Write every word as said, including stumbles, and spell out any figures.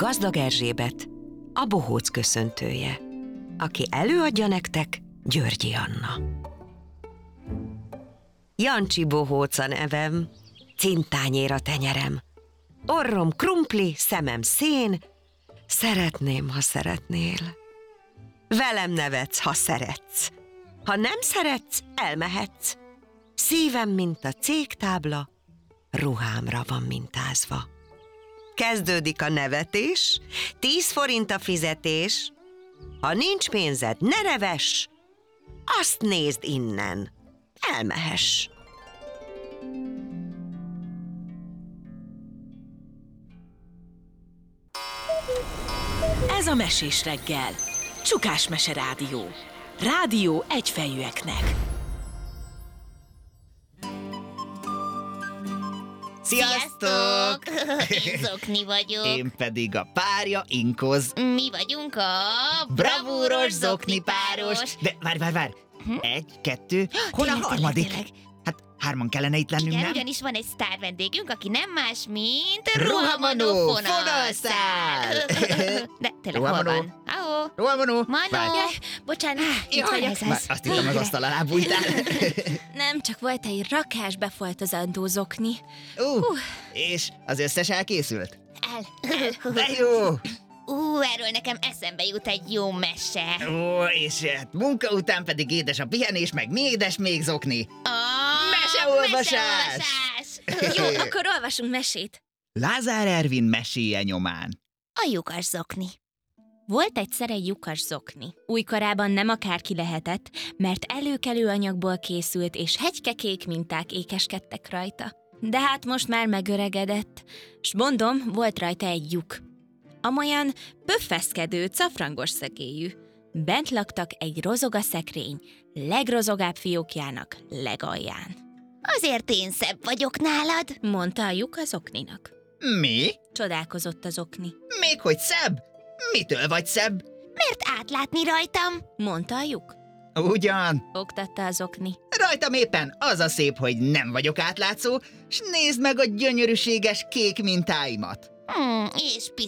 Gazdag Erzsébet, a bohóc köszöntője. Aki előadja nektek, Györgyi Anna. Jancsi bohóc a nevem, cintányér a tenyerem. Orrom krumpli, szemem szén, szeretném, ha szeretnél. Velem nevetsz, ha szeretsz. Ha nem szeretsz, elmehetsz. Szívem, mint a cégtábla, ruhámra van mintázva. Kezdődik a nevetés, tíz forint a fizetés. Ha nincs pénzed, ne nevess, azt nézd innen, elmehess. Ez a Mesés reggel. Csukás Mese Rádió. Rádió egyfejűeknek. Sziasztok! Én Zokni vagyok. Én pedig a párja, Inkoz. Mi vagyunk a bravúros Zokni páros. De várj, várj, várj! Egy, kettő, hol a Tényleg, harmadik? tényleg. Hát hárman kellene itt lennünk, Igen, nem? ugyanis van egy sztár vendégünk, aki nem más, mint Rohamanó fonalszál. De tényleg hol Rohamanó. van? Ahó! Rohamanó! Manó! Várj. Bocsánat, itt Jaj, vagyok. ez Már az. azt hittem, az asztal alá bújtál. Nem, csak volt egy rakás befoltozandó zokni. Ú, és az összes elkészült? El. De jó! Ú, erről nekem eszembe jut egy jó mese. Ó, és hát munka után pedig édes a pihenés, meg mi édes még, Zokni? A Meseolvasás! meseolvasás. Jó, akkor olvasunk mesét. Lázár Ervin meséje nyomán. A lyukas zokni. Volt egyszer egy lyukas zokni. Újkorában nem akárki lehetett, mert előkelő anyagból készült, és hegykekék minták ékeskedtek rajta. De hát most már megöregedett, s mondom, volt rajta egy lyuk. Amolyan pöffeszkedő, cafrangos szegélyű. Bent laktak egy rozogaszekrény, legrozogább fiókjának legalján. Azért én szebb vagyok nálad. Mondta a lyuk az okninak. Mi? Csodálkozott az okni. Még hogy szebb? Mitől vagy szebb? Mert átlátni rajtam. Mondta a lyuk. Ugyan. Oktatta az okni. Rajtam éppen az a szép, hogy nem vagyok átlátszó, s nézd meg a gyönyörűséges kék mintáimat. Hmm, és